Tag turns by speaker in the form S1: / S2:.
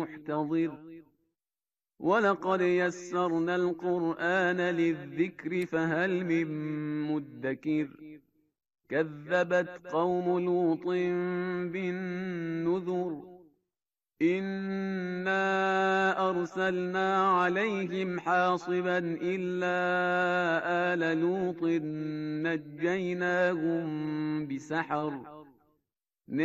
S1: محتضر ولقد يسرنا القرآن للذكر فهل من مدكر كذبت قوم لوط بالنذر إنا أرسلنا عليهم حاصبا إلا آل لوط نجيناهم بسحر